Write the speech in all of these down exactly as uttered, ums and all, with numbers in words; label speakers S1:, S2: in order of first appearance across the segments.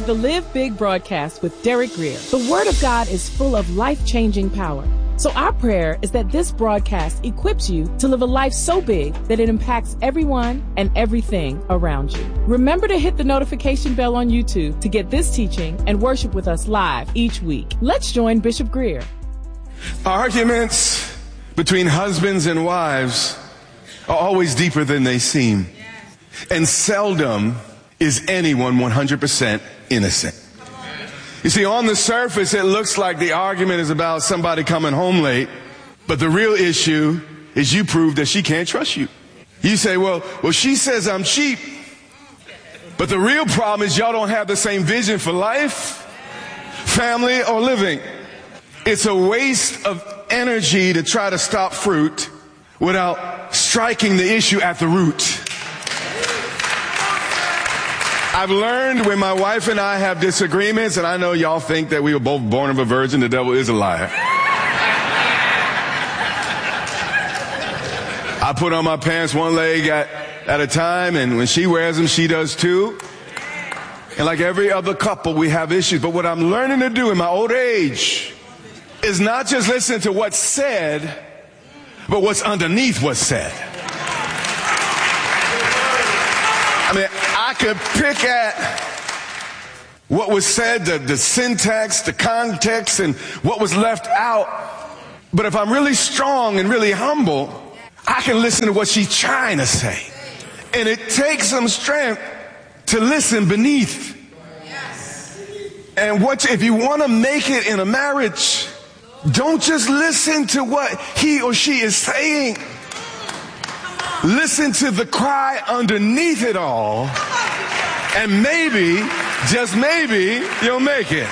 S1: the Live Big broadcast with Derek Grier. The Word of God is full of life-changing power. So our prayer is that this broadcast equips you to live a life so big that it impacts everyone and everything around you. Remember to hit the notification bell on YouTube to get this teaching and worship with us live each week. Let's join Bishop Grier.
S2: Arguments between husbands and wives are always deeper than they seem. And seldom is anyone one hundred percent innocent. You see, on the surface, it looks like the argument is about somebody coming home late, but the real issue is you prove that she can't trust you. You say, well, well, she says I'm cheap, but the real problem is y'all don't have the same vision for life, family, or living. It's a waste of energy to try to stop fruit without striking the issue at the root. I've learned when my wife and I have disagreements, and I know y'all think that we were both born of a virgin, the devil is a liar. I put on my pants one leg at, at a time, and when she wears them, she does too. And like every other couple, we have issues. But what I'm learning to do in my old age is not just listen to what's said, but what's underneath what's said. I mean, I could pick at what was said, the, the syntax, the context, and what was left out. But if I'm really strong and really humble, I can listen to what she's trying to say. And it takes some strength to listen beneath. And what if you want to make it in a marriage, don't just listen to what he or she is saying. Listen to the cry underneath it all, and maybe, just maybe, you'll make it.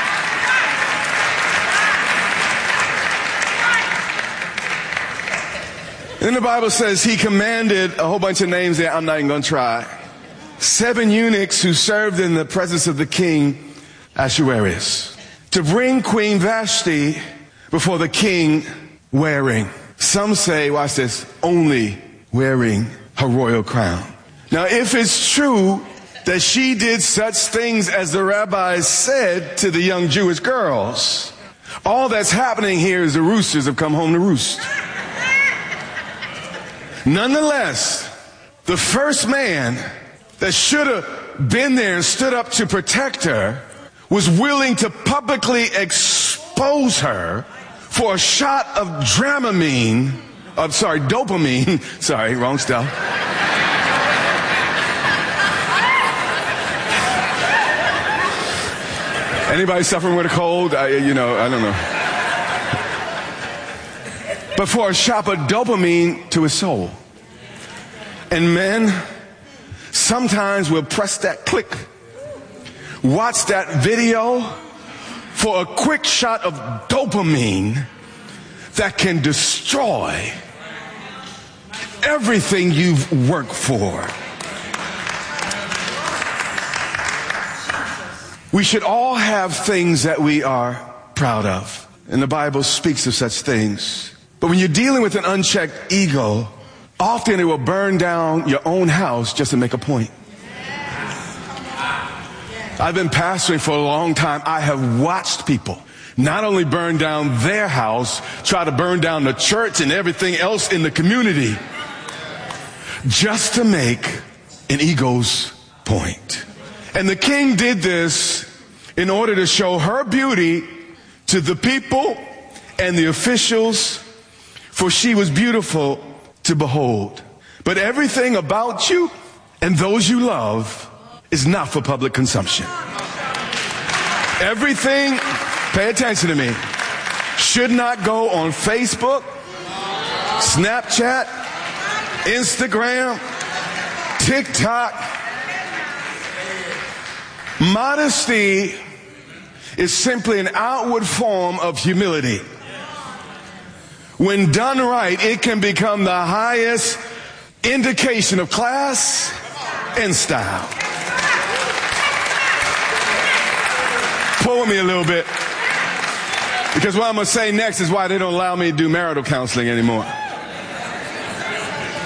S2: Then the Bible says he commanded a whole bunch of names that I'm not even going to try. Seven eunuchs who served in the presence of the king Ahasuerus to bring Queen Vashti before the king wearing, some say, watch this, only wearing her royal crown. Now, if it's true that she did such things as the rabbis said to the young Jewish girls, all that's happening here is the roosters have come home to roost. Nonetheless, the first man that should have been there and stood up to protect her was willing to publicly expose her for a shot of Dramamine. I'm sorry, dopamine. Sorry, wrong stuff. Anybody suffering with a cold? I, you know, I don't know. But for a shot of dopamine to his soul. And men sometimes will press that click, watch that video for a quick shot of dopamine that can destroy everything you've worked for. We should all have things that we are proud of. And the Bible speaks of such things. But when you're dealing with an unchecked ego, often it will burn down your own house just to make a point. I've been pastoring for a long time. I have watched people not only burn down their house, try to burn down the church and everything else in the community just to make an ego's point. And the king did this in order to show her beauty to the people and the officials, for she was beautiful to behold. But everything about you and those you love is not for public consumption. Everything, pay attention to me, should not go on Facebook, Snapchat, Instagram, TikTok. Modesty is simply an outward form of humility. When done right, it can become the highest indication of class and style. Pull with me a little bit, because what I'm going to say next is why they don't allow me to do marital counseling anymore.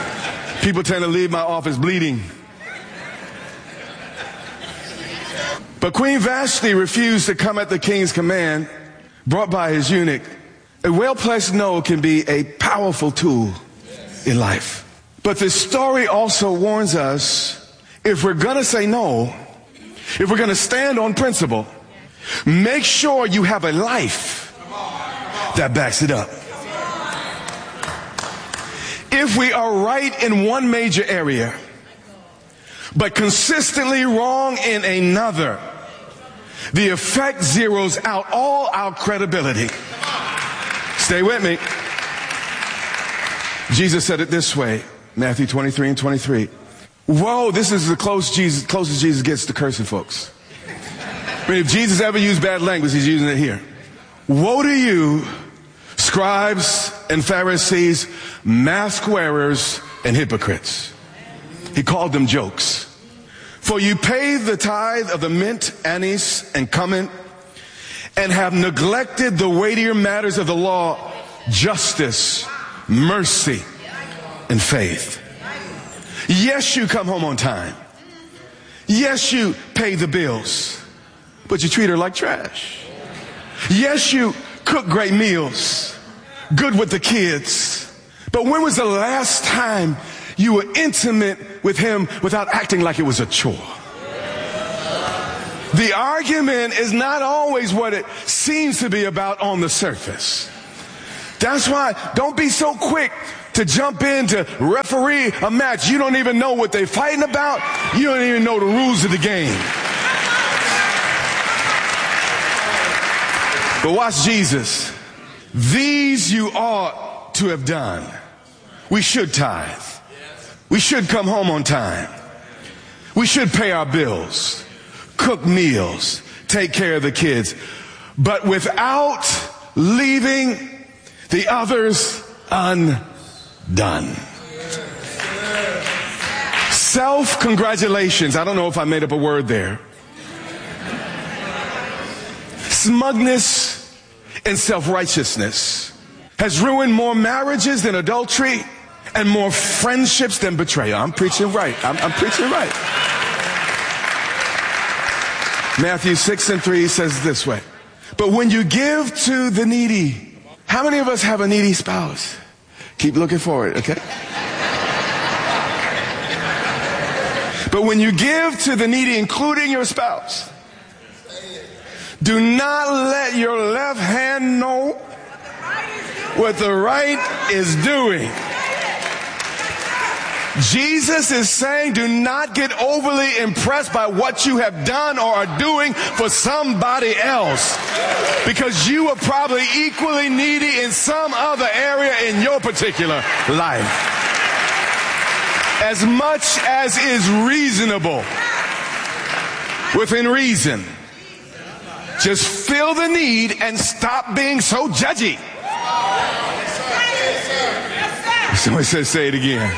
S2: People tend to leave my office bleeding. But Queen Vashti refused to come at the king's command brought by his eunuch. A well-placed no can be a powerful tool in life. But this story also warns us, if we're going to say no, if we're going to stand on principle, make sure you have a life that backs it up. If we are right in one major area, but consistently wrong in another, the effect zeroes out all our credibility. Stay with me. Jesus said it this way, Matthew twenty-three and twenty-three. Whoa, this is the close Jesus, closest Jesus gets to cursing folks. I mean, if Jesus ever used bad language, he's using it here. Woe to you, scribes and Pharisees, mask wearers and hypocrites. He called them jokes. For you pay the tithe of the mint, anise, and cumin, and have neglected the weightier matters of the law, justice, mercy, and faith. Yes, you come home on time. Yes, you pay the bills, but you treat her like trash. Yes, you cook great meals, good with the kids. But when was the last time you were intimate with him without acting like it was a chore? The argument is not always what it seems to be about on the surface. That's why don't be so quick to jump in to referee a match. You don't even know what they're fighting about. You don't even know the rules of the game. But watch Jesus. These you ought to have done. We should tithe. We should come home on time. We should pay our bills, cook meals, take care of the kids, but without leaving the others undone. Self-congratulations. I don't know if I made up a word there. Smugness and self-righteousness has ruined more marriages than adultery and more friendships than betrayal. I'm preaching right. I'm, I'm preaching right. Matthew six and three says this way. But when you give to the needy, how many of us have a needy spouse? Keep looking forward, okay? But when you give to the needy, including your spouse, do not let your left hand know what the right is doing. Jesus is saying, do not get overly impressed by what you have done or are doing for somebody else, because you are probably equally needy in some other area in your particular life. As much as is reasonable, within reason, just feel the need and stop being so judgy. Somebody says, say it again.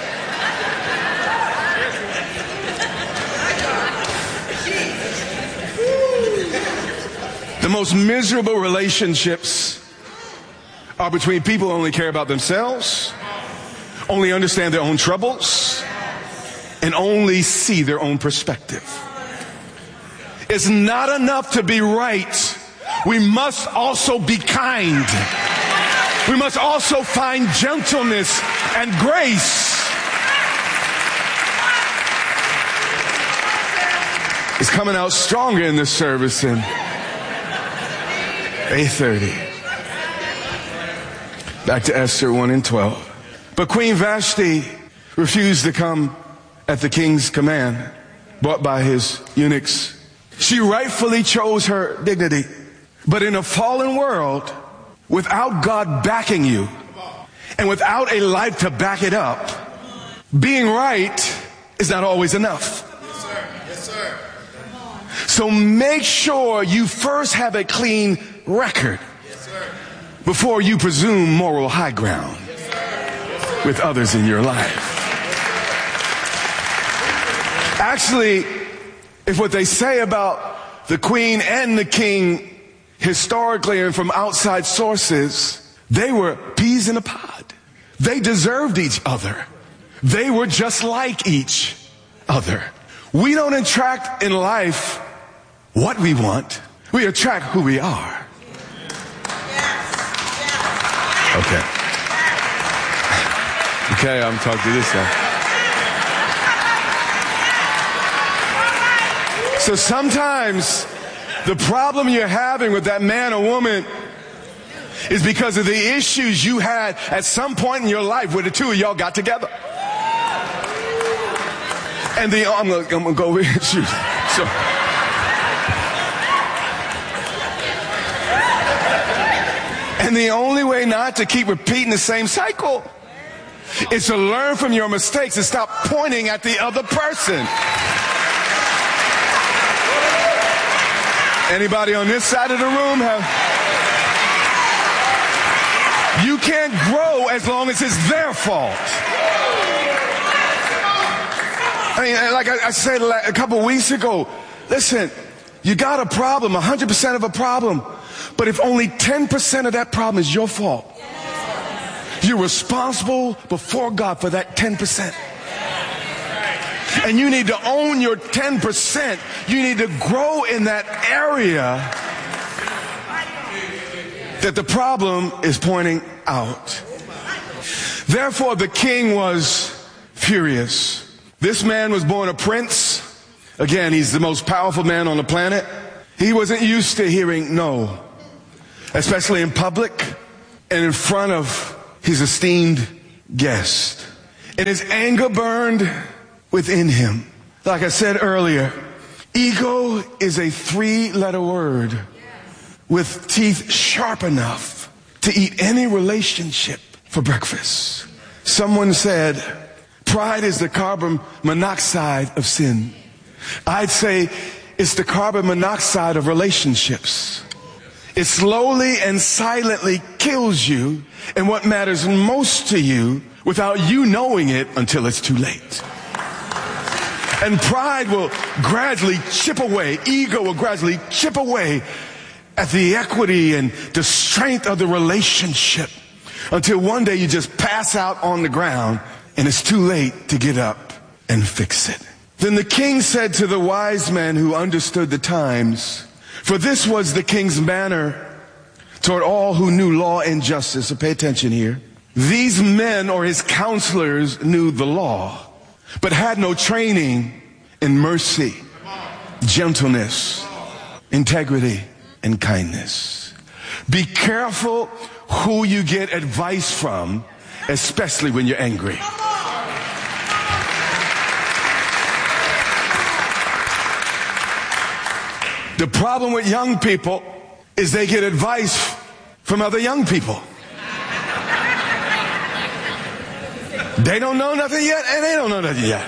S2: The most miserable relationships are between people who only care about themselves, only understand their own troubles, and only see their own perspective. It's not enough to be right. We must also be kind. We must also find gentleness and grace. It's coming out stronger in this service than eight thirty. Back to Esther one and twelve. But Queen Vashti refused to come at the king's command, brought by his eunuchs. She rightfully chose her dignity. But in a fallen world, without God backing you, and without a life to back it up, being right is not always enough.
S3: Yes, sir. Yes, sir.
S2: So make sure you first have a clean record before you presume moral high ground with others in your life. Actually, if what they say about the queen and the king historically and from outside sources, they were peas in a pod. They deserved each other. They were just like each other. We don't interact in life what we want. We attract who we are. Okay. Okay, I'm talking to this side. So sometimes the problem you're having with that man or woman is because of the issues you had at some point in your life where the two of y'all got together. And the, I'm gonna, I'm gonna go over here. Shoot. So, and the only way not to keep repeating the same cycle is to learn from your mistakes and stop pointing at the other person. Anybody on this side of the room have? You can't grow as long as it's their fault. I mean, like I said a couple weeks ago, listen, you got a problem, one hundred percent of a problem, but if only ten percent of that problem is your fault, you're responsible before God for that ten percent. And you need to own your ten percent. You need to grow in that area that the problem is pointing out. Therefore, the king was furious. This man was born a prince. Again, he's the most powerful man on the planet. He wasn't used to hearing no, especially in public and in front of his esteemed guest. And his anger burned within him. Like I said earlier, ego is a three-letter word with teeth sharp enough to eat any relationship for breakfast. Someone said, pride is the carbon monoxide of sin. I'd say it's the carbon monoxide of relationships. It slowly and silently kills you and what matters most to you without you knowing it until it's too late. And pride will gradually chip away, ego will gradually chip away at the equity and the strength of the relationship until one day you just pass out on the ground and it's too late to get up and fix it. Then the king said to the wise men who understood the times, for this was the king's manner toward all who knew law and justice. So pay attention here. These men or his counselors knew the law, but had no training in mercy, gentleness, integrity, and kindness. Be careful who you get advice from, especially when you're angry. The problem with young people is they get advice from other young people. They don't know nothing yet, and they don't know nothing yet.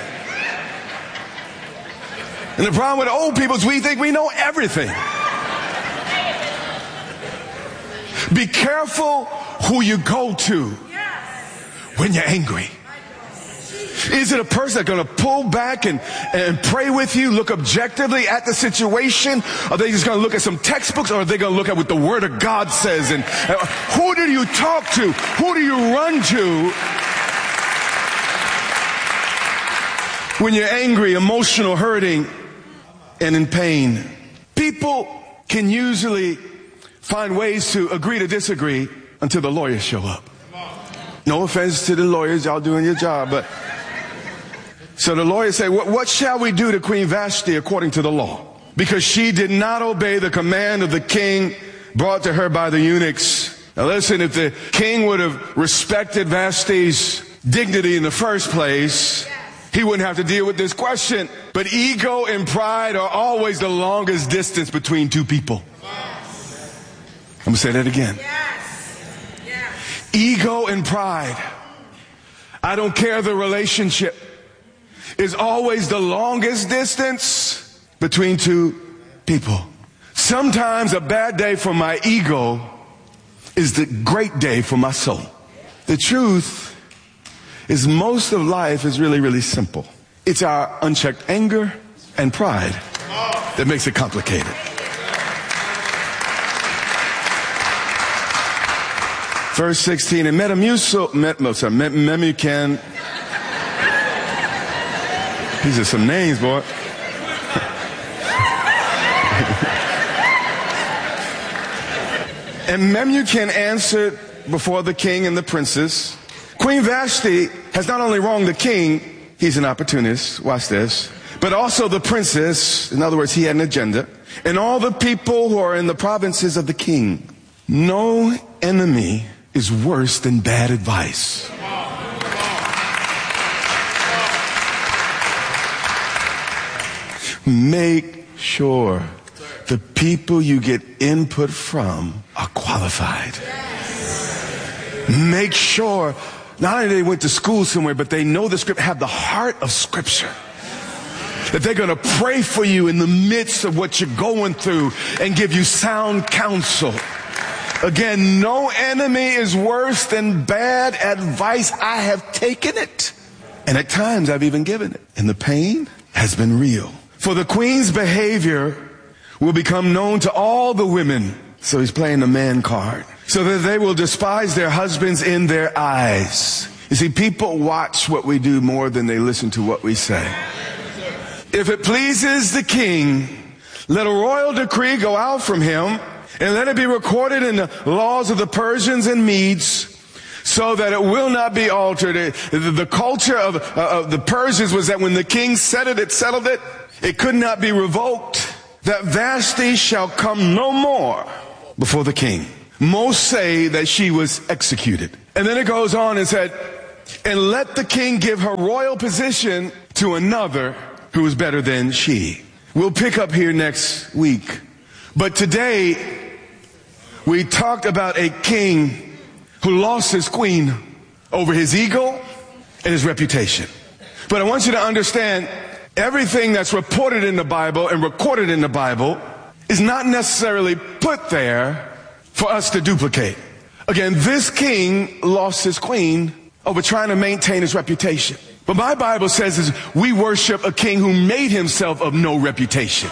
S2: And the problem with old people is we think we know everything. Be careful who you go to when you're angry. Is it a person that's going to pull back and, and pray with you, look objectively at the situation? Are they just going to look at some textbooks, or are they going to look at what the Word of God says? And uh, who do you talk to? Who do you run to when you're angry, emotional, hurting, and in pain? People can usually find ways to agree to disagree until the lawyers show up. No offense to the lawyers, y'all doing your job, but so the lawyers say, what, what shall we do to Queen Vashti according to the law? Because she did not obey the command of the king brought to her by the eunuchs. Now listen, if the king would have respected Vashti's dignity in the first place, he wouldn't have to deal with this question. But ego and pride are always the longest distance between two people. I'm going to say that again. Ego and pride, I don't care the relationship, is always the longest distance between two people. Sometimes a bad day for my ego is the great day for my soul. The truth is most of life is really, really simple. It's our unchecked anger and pride that makes it complicated. Verse sixteen, and Metamucil, Met, no, sorry, Memucan. These are some names, boy. And Memucan answered before the king and the princess. Queen Vashti has not only wronged the king, he's an opportunist, watch this, but also the princess, in other words, he had an agenda, and all the people who are in the provinces of the king. No enemy is worse than bad advice. Make sure the people you get input from are qualified. Make sure not only they went to school somewhere, but they know the scripture, have the heart of scripture. That they're going to pray for you in the midst of what you're going through and give you sound counsel. Again, no enemy is worse than bad advice. I have taken it. And at times I've even given it. And the pain has been real. For the queen's behavior will become known to all the women. So he's playing the man card. So that they will despise their husbands in their eyes. You see, people watch what we do more than they listen to what we say. If it pleases the king, let a royal decree go out from him, and let it be recorded in the laws of the Persians and Medes, so that it will not be altered. The culture of, of the Persians was that when the king said it, it settled it. It could not be revoked. That Vashti shall come no more before the king. Most say that she was executed. And then it goes on and said, and let the king give her royal position to another who is better than she. We'll pick up here next week. But today, we talked about a king who lost his queen over his ego and his reputation. But I want you to understand, everything that's reported in the Bible and recorded in the Bible is not necessarily put there for us to duplicate. Again, this king lost his queen over trying to maintain his reputation. But my Bible says is we worship a king who made himself of no reputation.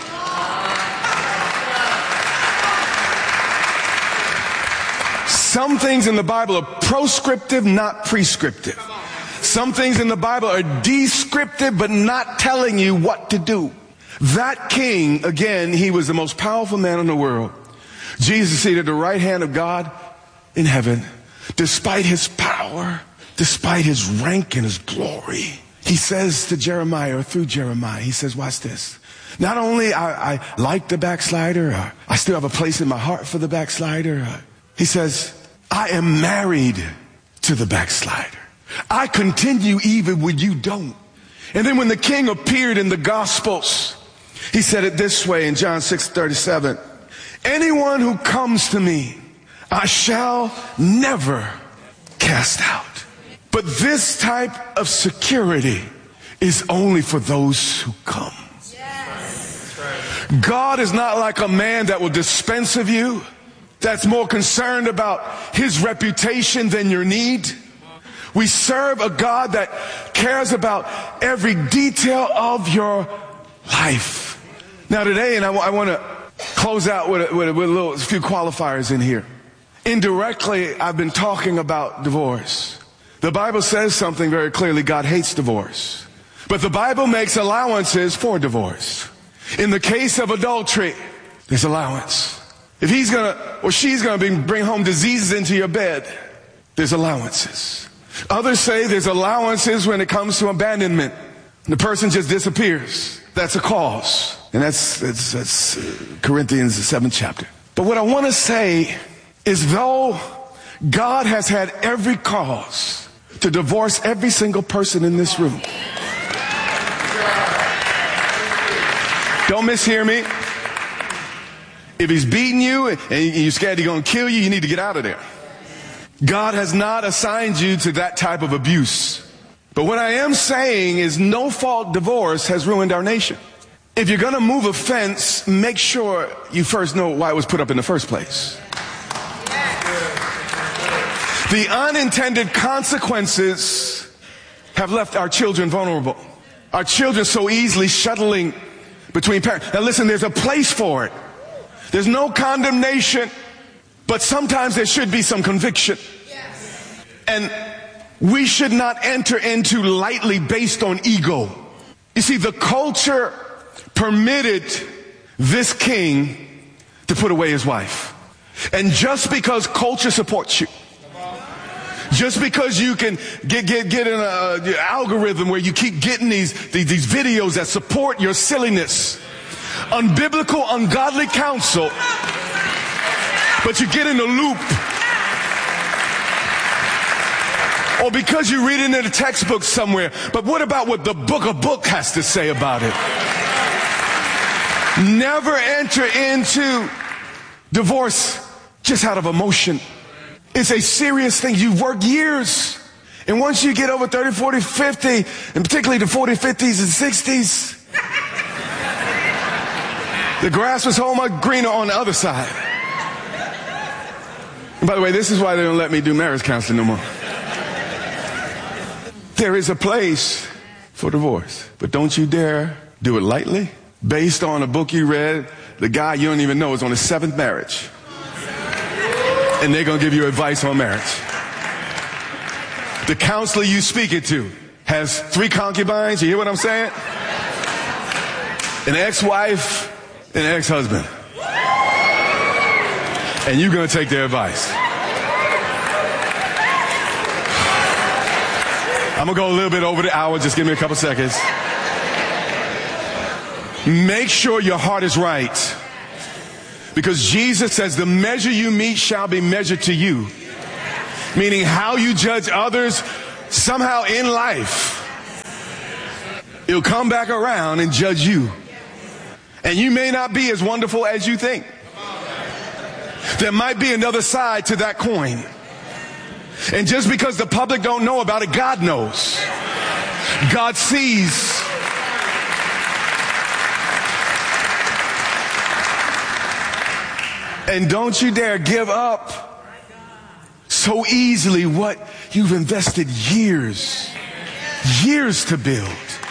S2: Some things in the Bible are proscriptive, not prescriptive. Some things in the Bible are descriptive, but not telling you what to do. That king, again, he was the most powerful man in the world. Jesus seated at the right hand of God in heaven. Despite his power, despite his rank and his glory, he says to Jeremiah, or through Jeremiah, he says, watch this. Not only I, I like the backslider, or I still have a place in my heart for the backslider. Uh, he says, I am married to the backslider. I continue even when you don't. And then when the king appeared in the Gospels, he said it this way in John six thirty-seven. Anyone who comes to me, I shall never cast out. But this type of security is only for those who come. Yes. God is not like a man that will dispense of you, that's more concerned about his reputation than your need. We serve a God that cares about every detail of your life. Now today, and I, w- I want to close out with a, with, a, with a little a few qualifiers in here. Indirectly, I've been talking about divorce. The Bible says something very clearly. God hates divorce. But the Bible makes allowances for divorce. In the case of adultery, there's allowance. If he's going to, or she's going to bring home diseases into your bed, there's allowances. Others say there's allowances when it comes to abandonment. The person just disappears. That's a cause. And that's, that's, that's Corinthians, the seventh chapter. But what I want to say is though God has had every cause to divorce every single person in this room. Don't mishear me. If he's beating you and you're scared he's going to kill you, you need to get out of there. God has not assigned you to that type of abuse. But what I am saying is no-fault divorce has ruined our nation. If you're going to move a fence, make sure you first know why it was put up in the first place. The unintended consequences have left our children vulnerable. Our children so easily shuttling between parents. Now listen, there's a place for it. There's no condemnation, but sometimes there should be some conviction. Yes. And we should not enter into lightly based on ego. You see, the culture permitted this king to put away his wife. And just because culture supports you, just because you can get get get in an algorithm where you keep getting these, these these videos that support your silliness, unbiblical, ungodly counsel, but you get in the loop, or because you read it in a textbook somewhere. But what about what the book of book has to say about it? Never enter into divorce just out of emotion. It's a serious thing. You've worked years. And once you get over thirty, forty, fifty, and particularly the forty, fifties and sixties, the grass was so much greener on the other side. And by the way, this is why they don't let me do marriage counseling no more. There is a place for divorce, but don't you dare do it lightly. Based on a book you read, the guy you don't even know is on his seventh marriage. And they're going to give you advice on marriage. The counselor you speak it to has three concubines. You hear what I'm saying? An ex-wife and an ex-husband. And you're going to take their advice. I'm going to go a little bit over the hour. Just give me a couple seconds. Make sure your heart is right. Because Jesus says the measure you meet shall be measured to you. Meaning how you judge others somehow in life, it'll come back around and judge you. And you may not be as wonderful as you think. There might be another side to that coin. And just because the public don't know about it, God knows. God sees. And don't you dare give up so easily what you've invested years, years to build.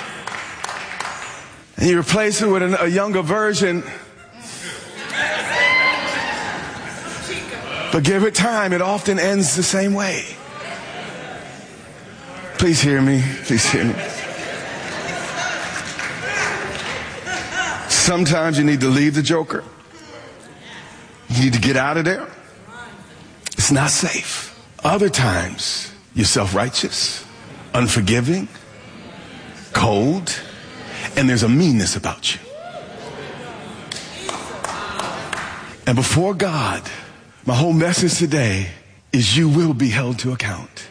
S2: And you replace it with a, a younger version. But give it time, it often ends the same way. Please hear me, please hear me. Sometimes you need to leave the joker. You need to get out of there. It's not safe. Other times, you're self-righteous, unforgiving, cold, and there's a meanness about you. And before God, my whole message today is you will be held to account.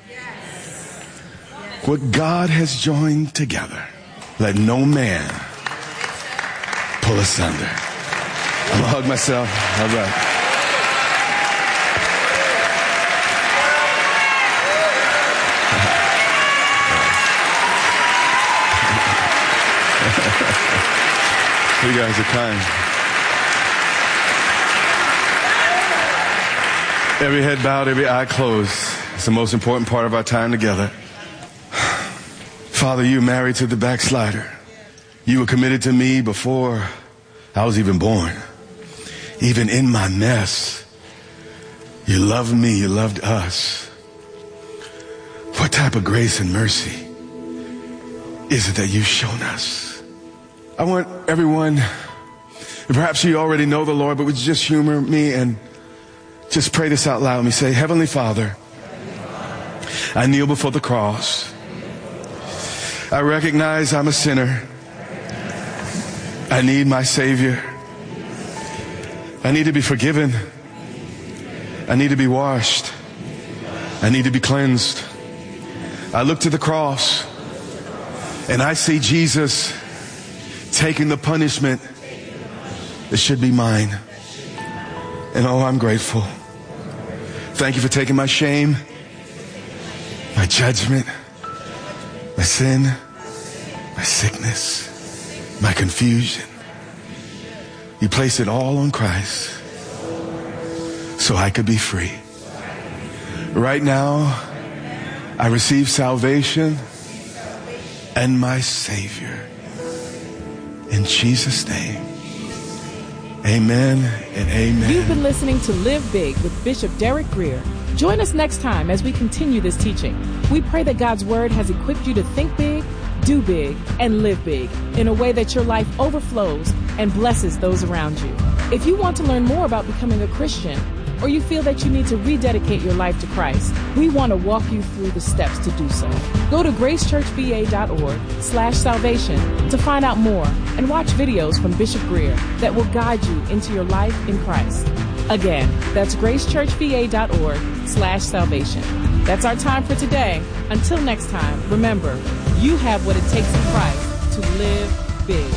S2: What God has joined together, let no man pull asunder. I'm gonna hug myself. All right. You guys are kind. Every head bowed, every eye closed. It's the most important part of our time together. Father, you married to the backslider. You were committed to me before I was even born. Even in my mess, you loved me, you loved us. What type of grace and mercy is it that you've shown us? I want everyone, perhaps you already know the Lord, but would you just humor me and just pray this out loud. Let me say, Heavenly Father, I kneel before the cross. I recognize I'm a sinner. I need my Savior. I need to be forgiven. I need to be washed. I need to be cleansed. I look to the cross and I see Jesus taking the punishment that should be mine. And oh, I'm grateful. Thank you for taking my shame, my judgment, my sin, my sickness, my confusion. You placed it all on Christ so I could be free. Right now, I receive salvation and my Savior. In Jesus' name, amen and amen.
S1: You've been listening to Live Big with Bishop Derek Grier. Join us next time as we continue this teaching. We pray that God's Word has equipped you to think big, do big, and live big in a way that your life overflows and blesses those around you. If you want to learn more about becoming a Christian, or you feel that you need to rededicate your life to Christ, we want to walk you through the steps to do so. Go to gracechurchva.org slash salvation to find out more and watch videos from Bishop Greer that will guide you into your life in Christ. Again, that's gracechurchva.org slash salvation. That's our time for today. Until next time, remember, you have what it takes in Christ to live big.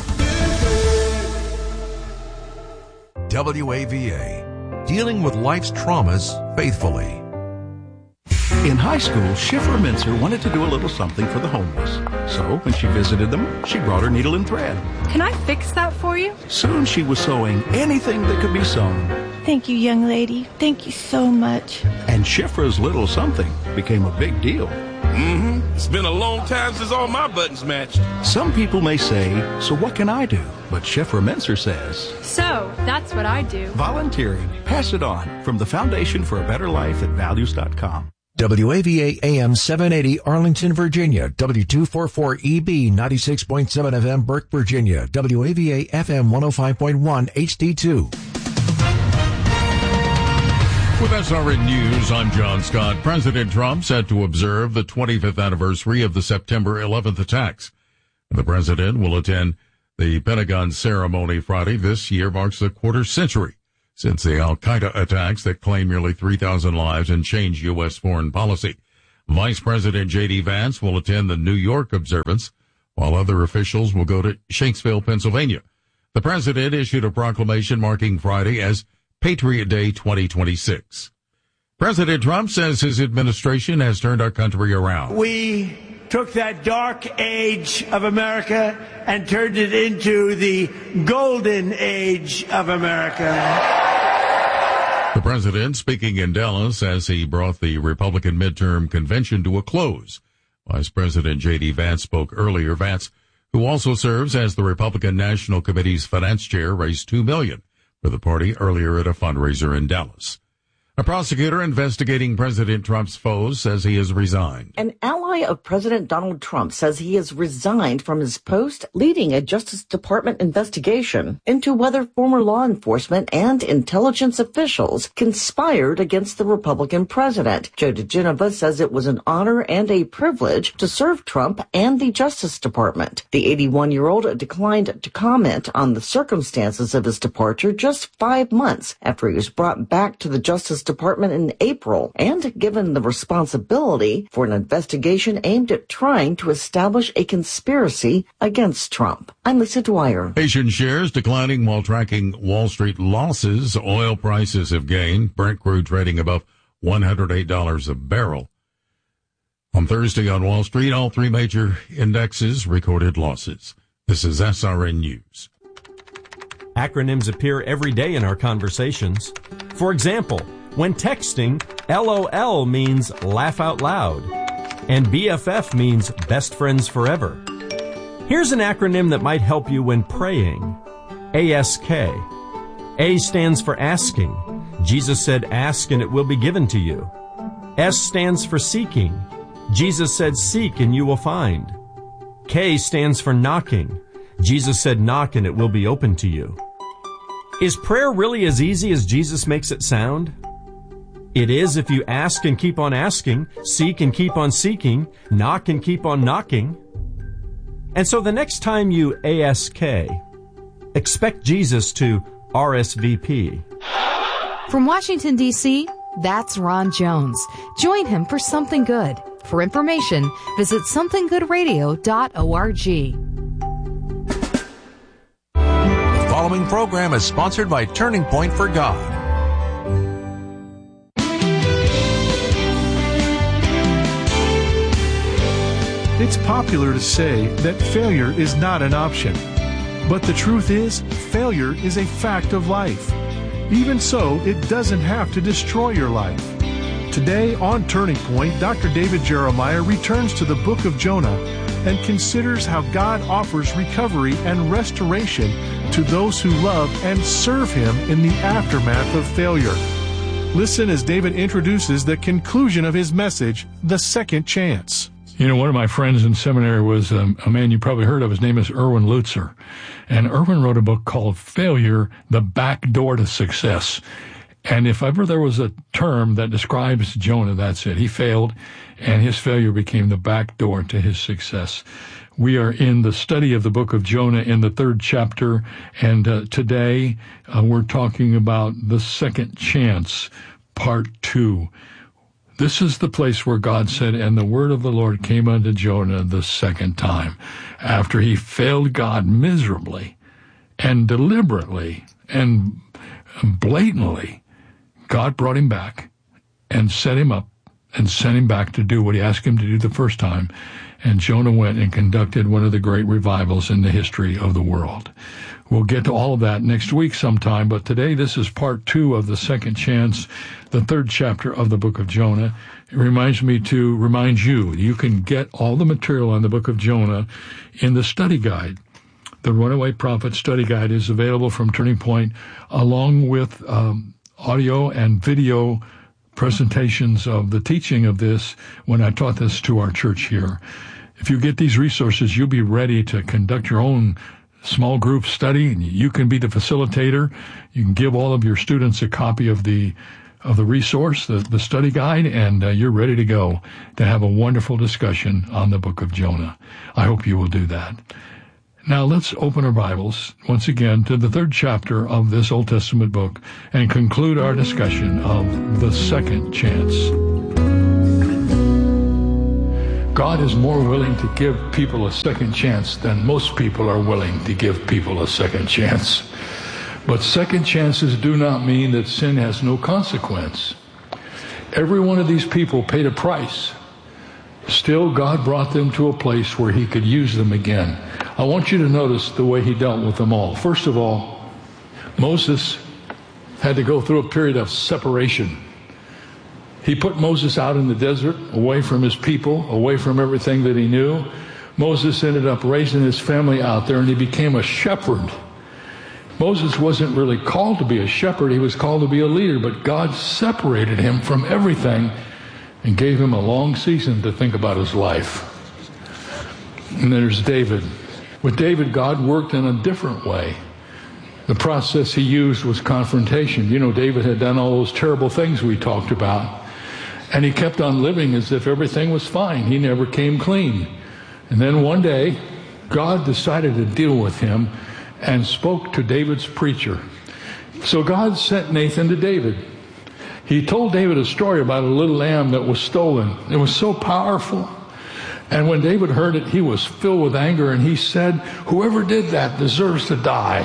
S3: W A V A. Dealing with life's traumas faithfully.
S4: In high school, Schiffer Mincer wanted to do a little something for the homeless. So when she visited them, she brought her needle and thread.
S5: Can I fix that for you?
S4: Soon she was sewing anything that could be sewn.
S6: Thank you, young lady. Thank you so much.
S4: And Schiffer's little something became a big deal.
S7: Mm-hmm. It's been a long time since all my buttons matched.
S4: Some people may say, so what can I do? But Schiffer Mincer says,
S5: so that's what I do.
S4: Volunteering. Pass it on from the Foundation for a Better Life at values dot com.
S3: W A V A A M seven eighty Arlington, Virginia. W two forty-four E B ninety-six point seven F M Burke, Virginia. W A V A F M one oh five point one H D two.
S8: With S R N News, I'm John Scott. President Trump set to observe the twenty-fifth anniversary of the September eleventh attacks. The president will attend the Pentagon ceremony Friday. This year marks the quarter century since the al-Qaeda attacks that claimed nearly three thousand lives and changed U S foreign policy. Vice President J D Vance will attend the New York observance, while other officials will go to Shanksville, Pennsylvania. The president issued a proclamation marking Friday as Patriot Day twenty twenty-six. President Trump says his administration has turned our country around.
S9: We took that dark age of America and turned it into the golden age of America.
S8: The president speaking in Dallas as he brought the Republican midterm convention to a close. Vice President J D Vance spoke earlier. Vance, who also serves as the Republican National Committee's finance chair, raised two million dollars for the party earlier at a fundraiser in Dallas. A prosecutor investigating President Trump's foes says he has resigned.
S10: An ally of President Donald Trump says he has resigned from his post leading a Justice Department investigation into whether former law enforcement and intelligence officials conspired against the Republican president. Joe DeGenova says it was an honor and a privilege to serve Trump and the Justice Department. The eighty-one-year-old declined to comment on the circumstances of his departure just five months after he was brought back to the Justice Department in April and given the responsibility for an investigation aimed at trying to establish a conspiracy against Trump. I'm Lisa Dwyer.
S8: Asian shares declining while tracking Wall Street losses. Oil prices have gained. Brent crude trading above one hundred eight dollars a barrel. On Thursday on Wall Street, all three major indexes recorded losses. This is S R N News.
S11: Acronyms appear every day in our conversations. For example, when texting, L O L means laugh out loud, and B F F means best friends forever. Here's an acronym that might help you when praying. A S K. A stands for asking. Jesus said, ask and it will be given to you. S stands for seeking. Jesus said, seek and you will find. K stands for knocking. Jesus said, knock and it will be open to you. Is prayer really as easy as Jesus makes it sound? It is if you ask and keep on asking, seek and keep on seeking, knock and keep on knocking. And so the next time you A S K, expect Jesus to R S V P.
S12: From Washington, D C, that's Ron Jones. Join him for Something Good. For information, visit something good radio dot org.
S3: The following program is sponsored by Turning Point for God.
S13: It's popular to say that failure is not an option. But the truth is, failure is a fact of life. Even so, it doesn't have to destroy your life. Today on Turning Point, Doctor David Jeremiah returns to the book of Jonah and considers how God offers recovery and restoration to those who love and serve Him in the aftermath of failure. Listen as David introduces the conclusion of his message, The Second Chance. You know, one of my friends in seminary was um, a man you probably heard of. His name is Erwin Lutzer. And Erwin wrote a book called Failure, the Back Door to Success. And if ever there was a term that describes Jonah, that's it. He failed, and his failure became the back door to his success. We are in the study of the book of Jonah in the third chapter, and uh, today uh, we're talking about the second chance, part two. This is the place where God said, and the word of the Lord came unto Jonah the second time, after he failed God miserably and deliberately and blatantly. God brought him back and set him up and sent him back to do what he asked him to do the first time. And Jonah went and conducted one of the great revivals in the history of the world. We'll get to all of that next week sometime, but today this is part two of the second chance, the third chapter of the book of Jonah. It reminds me to remind you, you can get all the material on the book of Jonah in the study guide. The Runaway Prophet Study Guide is available from Turning Point, along with um, audio and video presentations of the teaching of this when I taught this to our church here. If you get these resources, you'll be ready to conduct your own small group study, and you can be the facilitator. You can give all of your students a copy of the of the resource, the, the study guide, and uh, you're ready to go to have a wonderful discussion on the book of Jonah. I hope you will do that. Now let's open our Bibles once again to the third chapter of this Old Testament book and conclude our discussion of the second chance. God is more willing to give people a second chance than most people are willing to give people a second chance. But second chances do not mean that sin has no consequence. Every one of these people paid a price. Still, God brought them to a place where he could use them again. I want you to notice the way he dealt with them all. First of all, Moses had to go through a period of separation. He put Moses out in the desert, away from his people, away from everything that he knew. Moses ended up raising his family out there, and he became a shepherd. Moses wasn't really called to be a shepherd. He was called to be a leader, but God separated him from everything and gave him a long season to think about his life. And there's David. With David, God worked in a different way. The process he used was confrontation. You know, David had done all those terrible things we talked about, and he kept on living as if everything was fine. He never came clean. And then one day, God decided to deal with him and spoke to David's preacher. So God sent Nathan to David. He told David a story about a little lamb that was stolen. It was so powerful. And when David heard it, he was filled with anger, and he said, "Whoever did that deserves to die."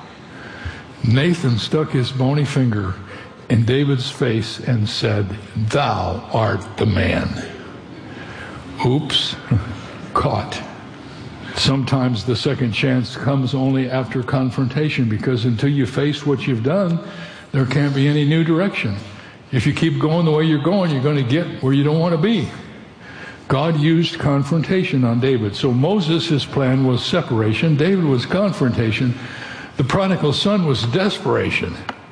S13: Nathan stuck his bony finger in David's face and said, "Thou art the man." Oops, caught. Sometimes the second chance comes only after confrontation, because until you face what you've done, there can't be any new direction. If you keep going the way you're going, you're going to get where you don't want to be. God used confrontation on David. So Moses, his plan was separation. David was confrontation. The prodigal son was desperation.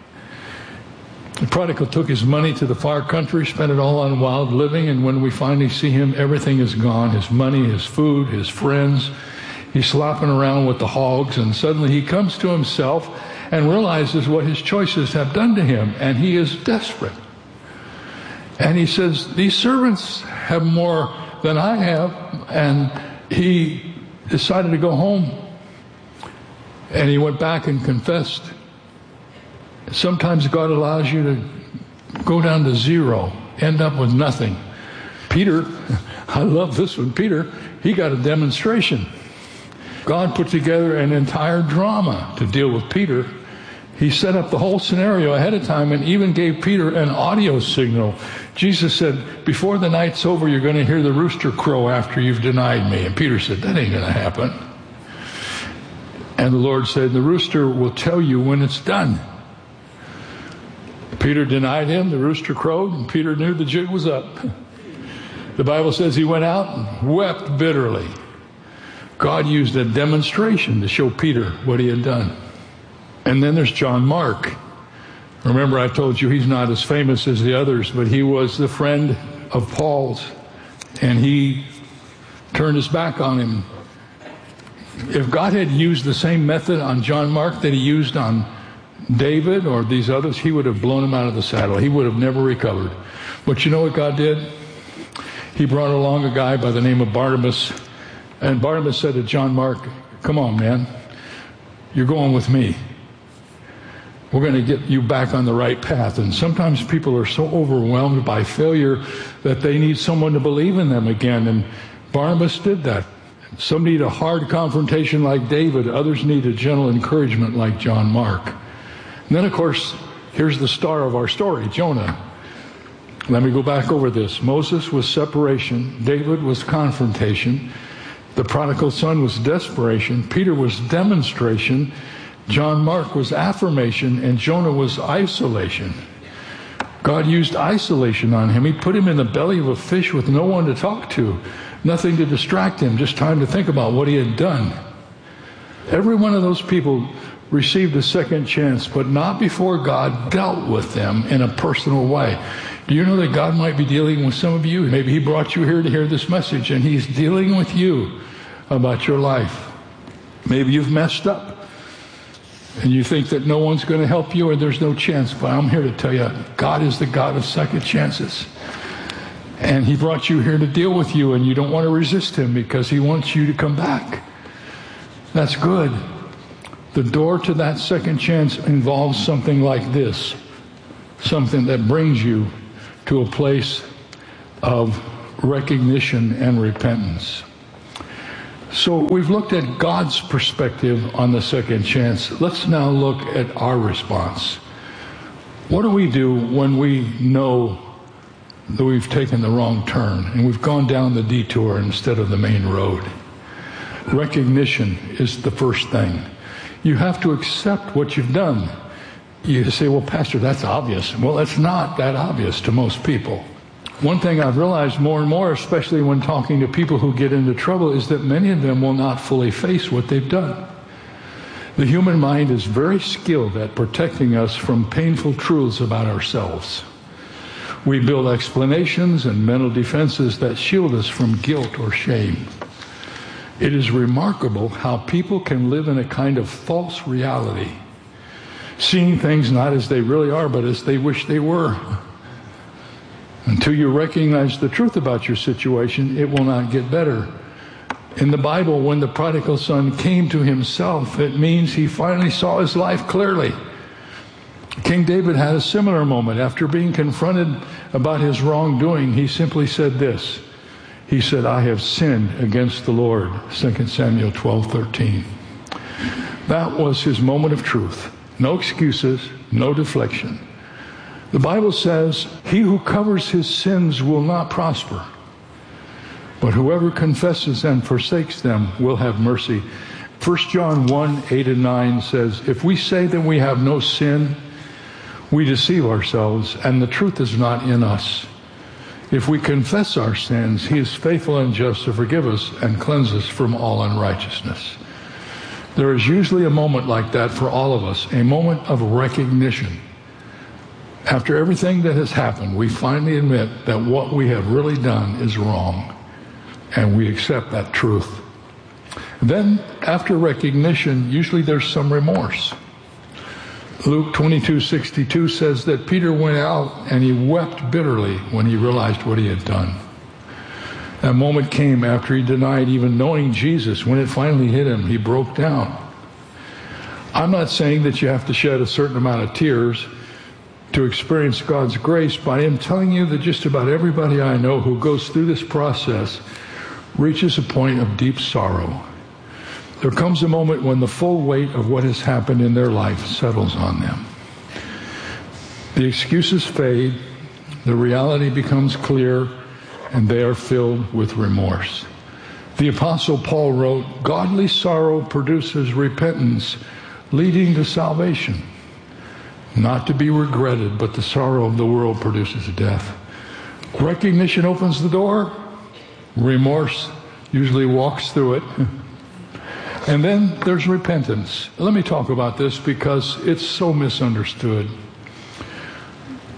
S13: The prodigal took his money to the far country, spent it all on wild living, and when we finally see him, everything is gone. His money, his food, his friends. He's slopping around with the hogs, and suddenly he comes to himself and realizes what his choices have done to him, and he is desperate. And he says, "These servants have more than I have," and he decided to go home. And he went back and confessed. Sometimes God allows you to go down to zero, end up with nothing. Peter, I love this one, Peter, he got a demonstration. God put together an entire drama to deal with Peter. He set up the whole scenario ahead of time and even gave Peter an audio signal. Jesus said, "Before the night's over, you're going to hear the rooster crow after you've denied me." And Peter said, "That ain't going to happen." And the Lord said, "The rooster will tell you when it's done." Peter denied him, the rooster crowed, and Peter knew the jig was up. The Bible says he went out and wept bitterly. God used a demonstration to show Peter what he had done. And then there's John Mark. Remember, I told you he's not as famous as the others, but he was the friend of Paul's. And he
S14: turned his back on him. If God had used the same method on John Mark that he used on David or these others, he would have blown him out of the saddle. He would have never recovered. But you know what God did? He brought along a guy by the name of Barnabas. And Barnabas said to John Mark, come on, man. You're going with me. We're going to get you back on the right path. And sometimes people are so overwhelmed by failure that they need someone to believe in them again. And Barnabas did that. Some need a hard confrontation like David. Others need a gentle encouragement like John Mark. And then, of course, here's the star of our story, Jonah. Let me go back over this. Moses was separation. David was confrontation. The prodigal son was desperation. Peter was demonstration. John Mark was affirmation. And Jonah was isolation. God used isolation on him. He put him in the belly of a fish with no one to talk to. Nothing to distract him, just time to think about what he had done. Every one of those people received a second chance, but not before God dealt with them in a personal way. Do you know that God might be dealing with some of you? Maybe he brought you here to hear this message, and he's dealing with you about your life. Maybe you've messed up, and you think that no one's going to help you or there's no chance. But I'm here to tell you, God is the God of second chances. And he brought you here to deal with you, and you don't want to resist him because he wants you to come back. That's good. The door to that second chance involves something like this, something that brings you to a place of recognition and repentance. So we've looked at God's perspective on the second chance. Let's now look at our response. What do we do when we know that we've taken the wrong turn and we've gone down the detour instead of the main road? Recognition is the first thing. You have to accept what you've done. You say, well, Pastor, that's obvious. Well, it's not that obvious to most people. One thing I've realized more and more, especially when talking to people who get into trouble, is that many of them will not fully face what they've done. The human mind is very skilled at protecting us from painful truths about ourselves. We build explanations and mental defenses that shield us from guilt or shame. It is remarkable how people can live in a kind of false reality, seeing things not as they really are, but as they wish they were. Until you recognize the truth about your situation, it will not get better. In the Bible, when the prodigal son came to himself, it means he finally saw his life clearly. King David had a similar moment. After being confronted about his wrongdoing, he simply said this. He said, I have sinned against the Lord, Second Samuel twelve thirteen. That was his moment of truth. No excuses, no deflection. The Bible says, he who covers his sins will not prosper, but whoever confesses and forsakes them will have mercy. First John one, eight and nine says, if we say that we have no sin, we deceive ourselves, and the truth is not in us. If we confess our sins, he is faithful and just to forgive us and cleanse us from all unrighteousness. There is usually a moment like that for all of us, a moment of recognition. After everything that has happened, we finally admit that what we have really done is wrong, and we accept that truth. Then, after recognition, usually there's some remorse. Luke twenty-two sixty-two says that Peter went out and he wept bitterly when he realized what he had done. That moment came after he denied even knowing Jesus. When it finally hit him, he broke down. I'm not saying that you have to shed a certain amount of tears to experience God's grace, but I am telling you that just about everybody I know who goes through this process reaches a point of deep sorrow. There comes a moment when the full weight of what has happened in their life settles on them. The excuses fade, the reality becomes clear, and they are filled with remorse. The Apostle Paul wrote, godly sorrow produces repentance, leading to salvation. Not to be regretted, but the sorrow of the world produces death. Recognition opens the door. Remorse usually walks through it. And then there's repentance. Let me talk about this because it's so misunderstood.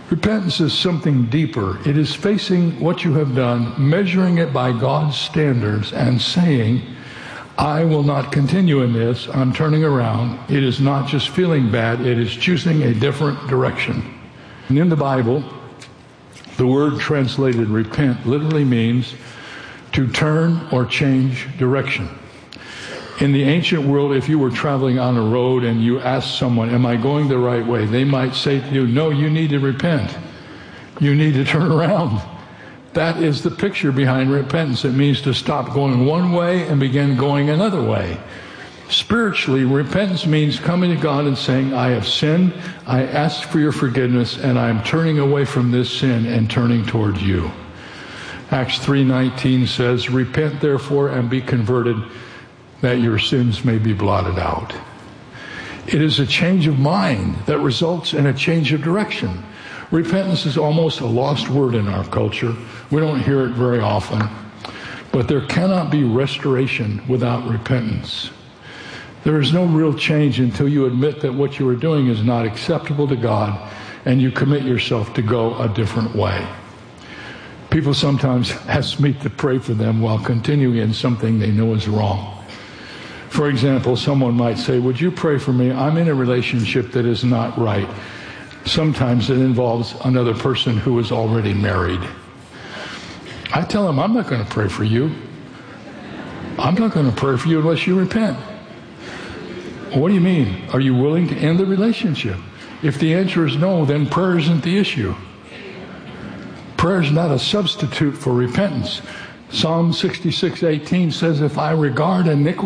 S14: Repentance is something deeper. It is facing what you have done, measuring it by God's standards, and saying, I will not continue in this. I'm turning around. It is not just feeling bad. It is choosing a different direction. And in the Bible, the word translated repent literally means to turn or change direction. In the ancient world, if you were traveling on a road and you asked someone, am I going the right way? They might say to you, no, you need to repent. You need to turn around. That is the picture behind repentance. It means to stop going one way and begin going another way. Spiritually, repentance means coming to God and saying, I have sinned, I ask for your forgiveness, and I am turning away from this sin and turning towards you. Acts three nineteen says, repent therefore and be converted, that your sins may be blotted out. It is a change of mind that results in a change of direction. Repentance is almost a lost word in our culture. We don't hear it very often. But there cannot be restoration without repentance. There is no real change until you admit that what you are doing is not acceptable to God and you commit yourself to go a different way. People sometimes ask me to pray for them while continuing in something they know is wrong. For example, someone might say, would you pray for me? I'm in a relationship that is not right. Sometimes it involves another person who is already married. I tell them, I'm not going to pray for you. I'm not going to pray for you unless you repent. What do you mean? Are you willing to end the relationship? If the answer is no, then prayer isn't the issue. Prayer is not a substitute for repentance. Psalm sixty-six eighteen says, if I regard iniquity